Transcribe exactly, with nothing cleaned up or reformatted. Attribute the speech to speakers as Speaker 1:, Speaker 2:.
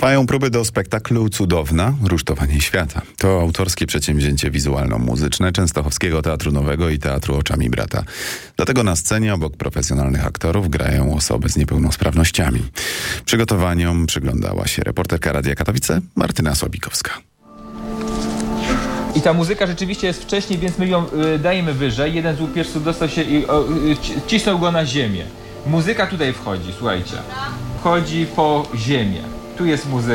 Speaker 1: Trwają próby do spektaklu Cudowna – Rusztowanie świata. To autorskie przedsięwzięcie wizualno-muzyczne Częstochowskiego Teatru Nowego i Teatru Oczami Brata. Dlatego na scenie obok profesjonalnych aktorów grają osoby z niepełnosprawnościami. Przygotowaniom przyglądała się reporterka Radia Katowice Martyna Słabikowska.
Speaker 2: I ta muzyka rzeczywiście jest wcześniej, więc my ją y, dajemy wyżej. Jeden z łupieżców dostał się i o, y, cisnął go na ziemię. Muzyka tutaj wchodzi, słuchajcie. Wchodzi po ziemię. Tu jest muzyka.